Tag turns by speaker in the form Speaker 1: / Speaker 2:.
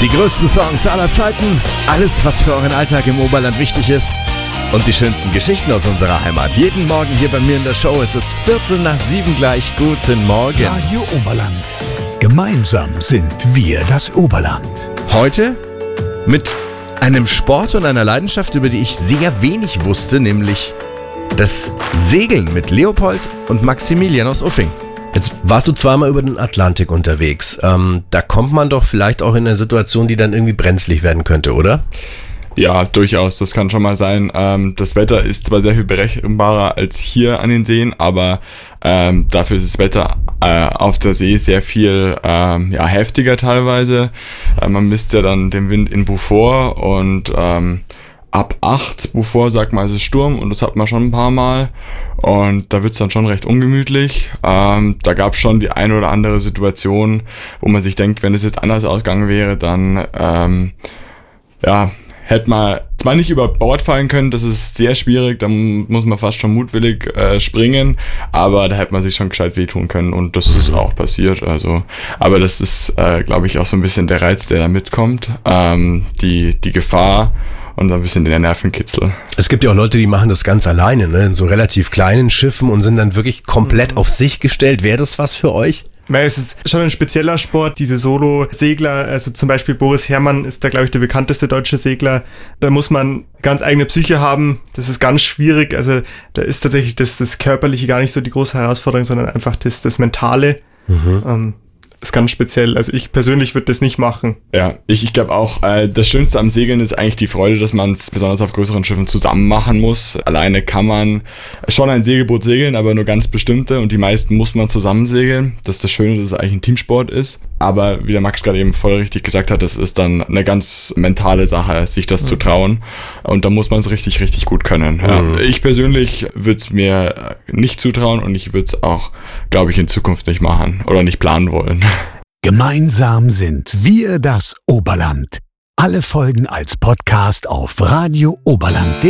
Speaker 1: Die größten Songs aller Zeiten, alles, was für euren Alltag im Oberland wichtig ist und die schönsten Geschichten aus unserer Heimat. Jeden Morgen hier bei mir in der Show ist es 6:45 gleich. Guten Morgen.
Speaker 2: Radio Oberland. Gemeinsam sind wir das Oberland.
Speaker 1: Heute mit einem Sport und einer Leidenschaft, über die ich sehr wenig wusste, nämlich das Segeln mit Leopold und Maximilian aus Uffing.
Speaker 3: Jetzt warst du zweimal über den Atlantik unterwegs. Da kommt man doch vielleicht auch in eine Situation, die dann irgendwie brenzlig werden könnte, oder?
Speaker 4: Ja, durchaus. Das kann schon mal sein. Das Wetter ist zwar sehr viel berechenbarer als hier an den Seen, aber dafür ist das Wetter auf der See sehr viel heftiger teilweise. Man misst ja dann den Wind in Beaufort und ab 8 Beaufort sagt man, es ist Sturm und das hat man schon ein paar Mal und da wird's dann schon recht ungemütlich. Da gab's schon die eine oder andere Situation, wo man sich denkt, wenn es jetzt anders ausgegangen wäre, dann hätte man zwar nicht über Bord fallen können, das ist sehr schwierig, da muss man fast schon mutwillig springen, aber da hätte man sich schon gescheit wehtun können und das ist auch passiert. Also, aber das ist, glaube ich, auch so ein bisschen der Reiz, der da mitkommt, die Gefahr und ein bisschen der Nervenkitzel.
Speaker 3: Es gibt ja auch Leute, die machen das ganz alleine, ne? In so relativ kleinen Schiffen und sind dann wirklich komplett auf sich gestellt. Wäre das was für euch?
Speaker 5: Es ist schon ein spezieller Sport, diese Solo-Segler, also zum Beispiel Boris Herrmann ist da, glaube ich, der bekannteste deutsche Segler. Da muss man ganz eigene Psyche haben, das ist ganz schwierig, also da ist tatsächlich das Körperliche gar nicht so die große Herausforderung, sondern einfach das Mentale. Ist ganz speziell, also ich persönlich würde das nicht machen.
Speaker 4: Ja, ich glaube auch, das Schönste am Segeln ist eigentlich die Freude, dass man es besonders auf größeren Schiffen zusammen machen muss. Alleine kann man schon ein Segelboot segeln, aber nur ganz bestimmte und die meisten muss man zusammen segeln. Das ist das Schöne, dass es eigentlich ein Teamsport ist. Aber wie der Max gerade eben voll richtig gesagt hat, das ist dann eine ganz mentale Sache, sich das zu trauen und da muss man es richtig, richtig gut können. Ja. Ich persönlich würde es mir nicht zutrauen und ich würde es auch, glaube ich, in Zukunft nicht machen oder nicht planen wollen.
Speaker 2: Gemeinsam sind wir das Oberland. Alle Folgen als Podcast auf radiooberland.de.